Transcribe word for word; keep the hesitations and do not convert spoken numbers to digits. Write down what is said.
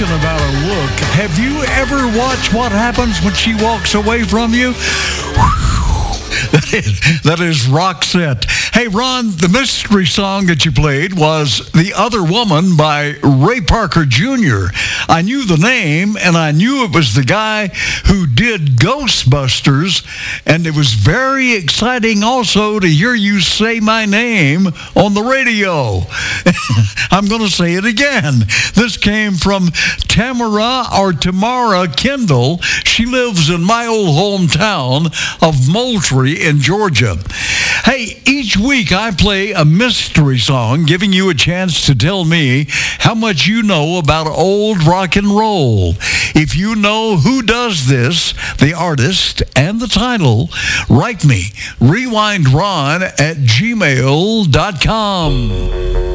Talking about a look, have you ever watched what happens when she walks away from you? That is, that is Roxette. Hey, Ron, the mystery song that you played was The Other Woman by Ray Parker Junior I knew the name, and I knew it was the guy who did Ghostbusters, and it was very exciting also to hear you say my name on the radio. I'm going to say it again. This came from Tamara or Tamara Kendall. She lives in my old hometown of Moultrie in Georgia. Hey, each week I play a mystery song, giving you a chance to tell me how much you know about old rock and roll. If you know who does this, the artist, and the title, write me, rewindron at gmail dot com.